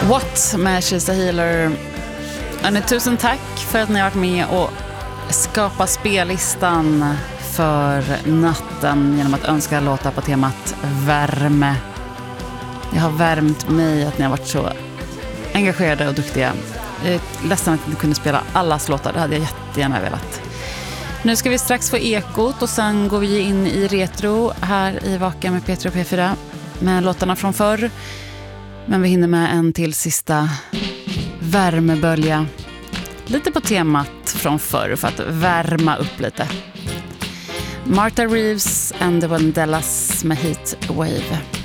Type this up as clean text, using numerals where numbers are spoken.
What med She's a Healer. Tusen tack för att ni har varit med och skapat spellistan för natten genom att önska låtar på temat värme. Jag har värmt mig att ni har varit så engagerade och duktiga. Jag är ledsen att jag inte kunde spela allas låtar, det hade jag jättegärna velat. Nu ska vi strax få ekot och sen går vi in i retro här i Vaken med Peter och P4 med låtarna från förr. Men vi hinner med en till sista värmebölja. Lite på temat från förr för att värma upp lite. Martha Reeves and the Vandellas med Heat Wave.